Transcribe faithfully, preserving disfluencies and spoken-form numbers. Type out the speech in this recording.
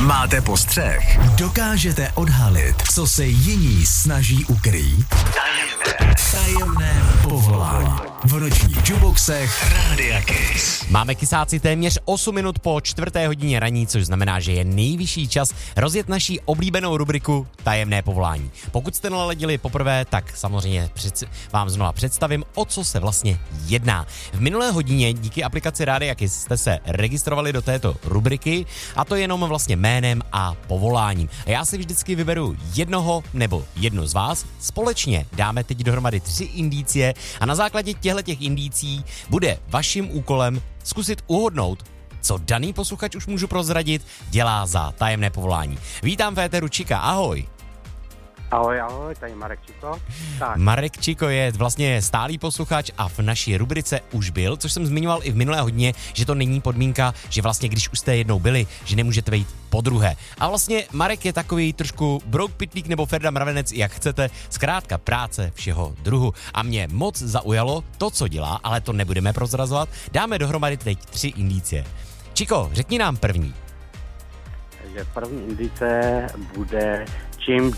Máte postřeh? Dokážete odhalit, co se jiní snaží ukrýt? Tajemné, tajemné povolání. V nočních juboxech Rádia Kiss. Máme kysáci téměř osm minut po čtvrté hodině raní, což znamená, že je nejvyšší čas rozjet naší oblíbenou rubriku Tajemné povolání. Pokud jste naladili poprvé, tak samozřejmě před, vám znova představím, o co se vlastně jedná. V minulé hodině díky aplikaci Rádia Kiss jste se registrovali do této rubriky, a to jenom vlastně jménem a povoláním. A já si vždycky vyberu jednoho nebo jednu z vás, společně dáme teď dohromady tři indicie a na základě těchto těch indicí bude vaším úkolem zkusit uhodnout, co daný posluchač, už můžu prozradit, dělá za tajemné povolání. Vítám v éteru Čika, ahoj. Ahoj, ahoj, tady Marek Čiko. Tak. Marek Čiko je vlastně stálý posluchač a v naší rubrice už byl, což jsem zmiňoval i v minulé hodině, že to není podmínka, že vlastně když už jste jednou byli, že nemůžete vejít po druhé. A vlastně Marek je takový trošku brouk pitlík nebo Ferda Mravenec, jak chcete, zkrátka práce všeho druhu. A mě moc zaujalo to, co dělá, ale to nebudeme prozrazovat. Dáme dohromady teď tři indicie. Čiko, řekni nám první. Takže první indice bude, čím